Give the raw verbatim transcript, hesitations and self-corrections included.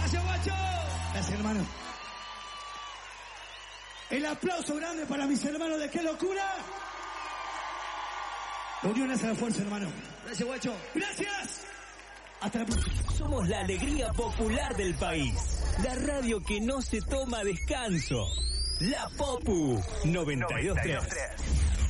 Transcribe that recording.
Gracias, guacho. Gracias, hermano. El aplauso grande para mis hermanos de Qué Locura. La unión hace la fuerza, hermano. Gracias, guacho. Gracias. Hasta la próxima. Somos la alegría popular del país. La radio que no se toma descanso. La Popu noventa y dos punto tres.